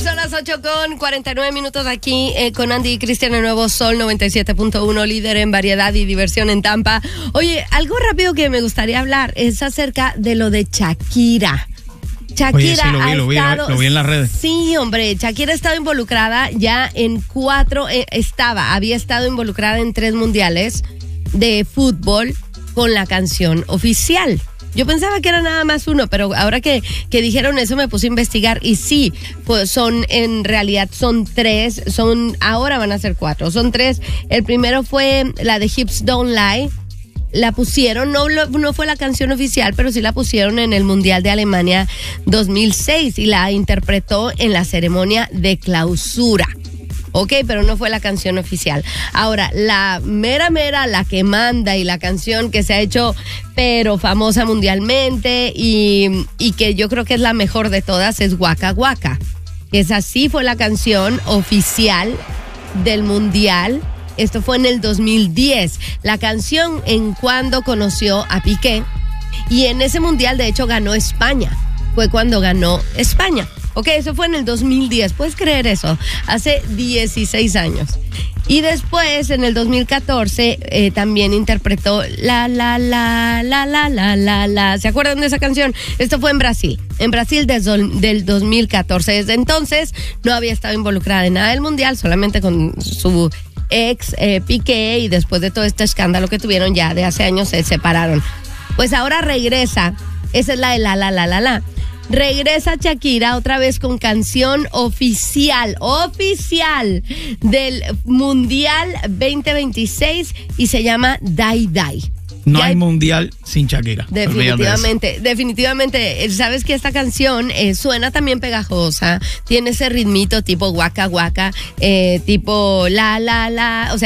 Son las 8:49 aquí con Andy y Cristian, el Nuevo Sol 97.1, líder en variedad y diversión en Tampa. Oye, algo rápido que me gustaría hablar es acerca de lo de Shakira. Shakira. Oye, sí, lo vi en las redes. Sí, hombre, Shakira ha estado involucrada ya en había estado involucrada en 3 mundiales de fútbol con la canción oficial. Yo pensaba que era nada más uno, pero ahora que dijeron eso me puse a investigar y sí, pues en realidad son 3, ahora van a ser 4, son 3. El primero fue la de Hips Don't Lie, la pusieron, no fue la canción oficial, pero sí la pusieron en el Mundial de Alemania 2006 y la interpretó en la ceremonia de clausura. Ok, pero no fue la canción oficial. Ahora, la mera, la que manda y la canción que se ha hecho, pero famosa mundialmente y que yo creo que es la mejor de todas, es Waka Waka. Esa sí fue la canción oficial del Mundial. Esto fue en el 2010. La canción en cuando conoció a Piqué. Y en ese Mundial, de hecho, ganó España. Fue cuando ganó España. Ok, eso fue en el 2010, ¿puedes creer eso? Hace 16 años. Y después, en el 2014, también interpretó La. ¿Se acuerdan de esa canción? Esto fue en Brasil del 2014. Desde entonces no había estado involucrada en nada del Mundial, solamente con su ex Piqué, y después de todo este escándalo que tuvieron ya de hace años se separaron. Pues ahora regresa, esa es la de La. Regresa Shakira otra vez con canción oficial del Mundial 2026 y se llama Die Die. No hay mundial sin Shakira. Definitivamente. Sabes que esta canción suena también pegajosa, tiene ese ritmito tipo Waka Waka, tipo la, o sea,